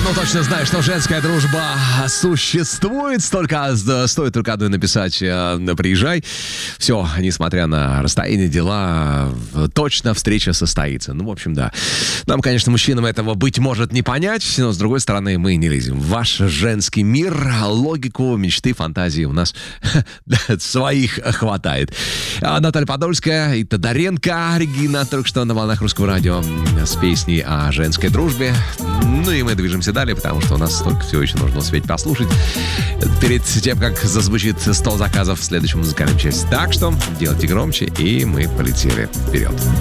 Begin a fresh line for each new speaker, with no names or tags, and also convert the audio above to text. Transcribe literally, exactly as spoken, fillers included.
одно точно знаю, что женская дружба существует. Столько, стоит только одной написать «приезжай». Все, несмотря на расстояние, дела, точно встреча состоится. Ну, в общем, да. Нам, конечно, мужчинам этого, быть может, не понять, но, с другой стороны, мы не лезем в ваш женский мир. Логику, мечты, фантазии у нас своих хватает. Наталья Подольская и Тодоренко, Регина, только что на волнах Русского радио с песней о женской дружбе. Ну и мы движемся далее, потому что у нас столько всего еще нужно успеть послушать перед тем, как зазвучит сто заказов в следующем музыкальном части. Так что делайте громче, и мы полетели вперед.